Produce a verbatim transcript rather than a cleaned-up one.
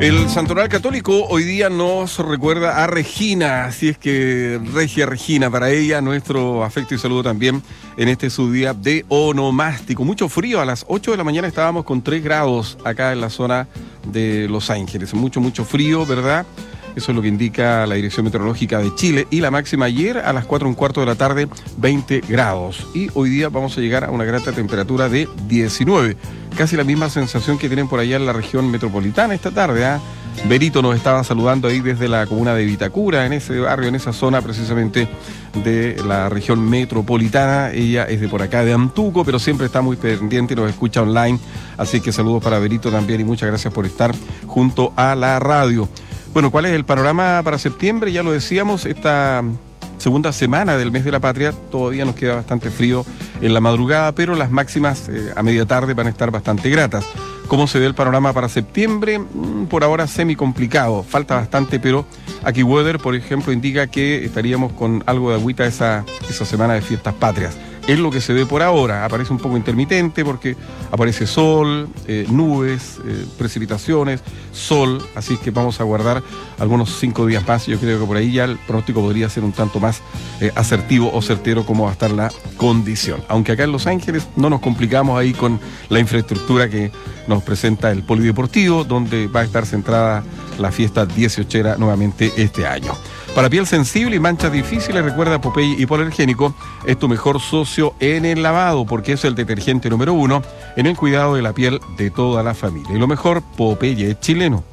El Santoral Católico hoy día nos recuerda a Regina, así es que Regia Regina, para ella nuestro afecto y saludo también en este su día de onomástico. Mucho frío, a las ocho de la mañana estábamos con tres grados acá en la zona de Los Ángeles, mucho, mucho frío, ¿verdad? Eso es lo que indica la Dirección Meteorológica de Chile. Y la máxima ayer a las cuatro y un cuarto de la tarde, veinte grados. Y hoy día vamos a llegar a una grata temperatura de diecinueve. Casi la misma sensación que tienen por allá en la región metropolitana esta tarde. ¿eh? Berito nos estaba saludando ahí desde la comuna de Vitacura, en ese barrio, en esa zona precisamente de la región metropolitana. Ella es de por acá, de Antuco, pero siempre está muy pendiente y nos escucha online. Así que saludos para Berito también y muchas gracias por estar junto a la radio. Bueno, ¿cuál es el panorama para septiembre? Ya lo decíamos, esta segunda semana del mes de la patria todavía nos queda bastante frío en la madrugada, pero las máximas eh, a media tarde van a estar bastante gratas. ¿Cómo se ve el panorama para septiembre? Mm, por ahora semi complicado, falta bastante, pero AccuWeather, por ejemplo, indica que estaríamos con algo de agüita esa, esa semana de fiestas patrias. Es lo que se ve por ahora, aparece un poco intermitente porque aparece sol, eh, nubes, eh, precipitaciones, sol, así que vamos a guardar algunos cinco días más. Yo creo que por ahí ya el pronóstico podría ser un tanto más eh, asertivo o certero cómo va a estar la condición. Aunque acá en Los Ángeles no nos complicamos ahí con la infraestructura que nos presenta el polideportivo, donde va a estar centrada la fiesta dieciochera nuevamente este año. Para piel sensible y manchas difíciles, recuerda Popeye Hipoalergénico es tu mejor socio en el lavado, porque es el detergente número uno en el cuidado de la piel de toda la familia. Y lo mejor, Popeye es chileno.